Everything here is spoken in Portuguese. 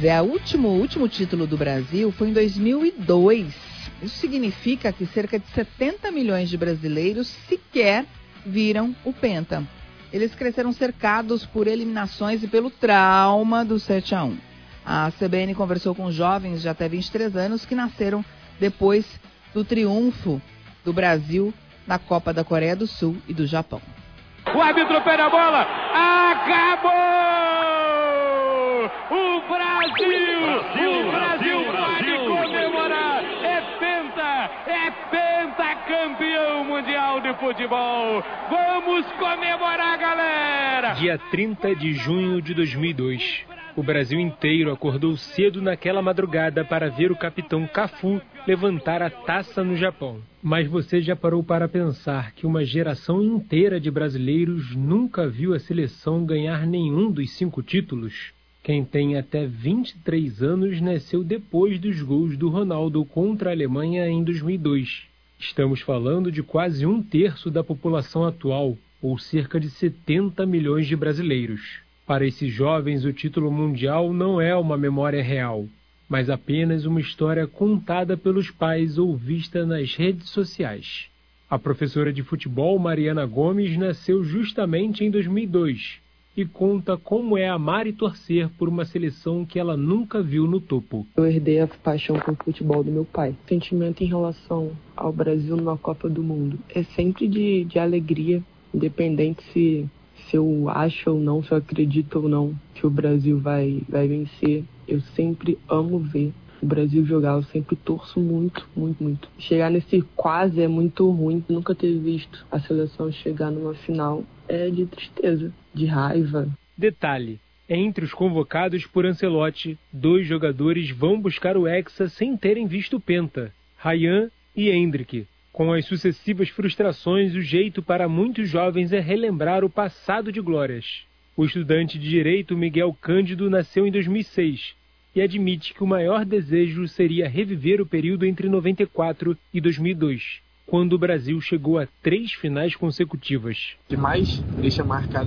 Pois é, o último título do Brasil foi em 2002. Isso significa que cerca de 70 milhões de brasileiros sequer viram o Penta. Eles cresceram cercados por eliminações e pelo trauma do 7-1. A CBN conversou com jovens de até 23 anos que nasceram depois do triunfo do Brasil na Copa da Coreia do Sul e do Japão. O árbitro pega a bola, acabou! O Brasil pode comemorar, é pentacampeão mundial de futebol. Vamos comemorar, galera! Dia 30 de junho de 2002. O Brasil inteiro acordou cedo naquela madrugada para ver o capitão Cafu levantar a taça no Japão. Mas você já parou para pensar que uma geração inteira de brasileiros nunca viu a seleção ganhar nenhum dos 5 títulos? Quem tem até 23 anos nasceu depois dos gols do Ronaldo contra a Alemanha em 2002. Estamos falando de quase 1/3 da população atual, ou cerca de 70 milhões de brasileiros. Para esses jovens, o título mundial não é uma memória real, mas apenas uma história contada pelos pais ou vista nas redes sociais. A professora de futebol Mariana Gomes nasceu justamente em 2002 e conta como é amar e torcer por uma seleção que ela nunca viu no topo. Eu herdei a paixão pelo futebol do meu pai. O sentimento em relação ao Brasil numa Copa do Mundo é sempre de alegria, independente se eu acho ou não, se eu acredito ou não que o Brasil vai vencer. Eu sempre amo ver o Brasil jogar, eu sempre torço muito, muito, muito. Chegar nesse quase é muito ruim, nunca ter visto a seleção chegar numa final é de tristeza, de raiva. Detalhe, entre os convocados por Ancelotti, 2 jogadores vão buscar o Hexa sem terem visto o Penta, Rayan e Endrick. Com as sucessivas frustrações, o jeito para muitos jovens é relembrar o passado de glórias. O estudante de Direito Miguel Cândido nasceu em 2006 e admite que o maior desejo seria reviver o período entre 94 e 2002, quando o Brasil chegou a 3 finais consecutivas. O que mais deixa marcado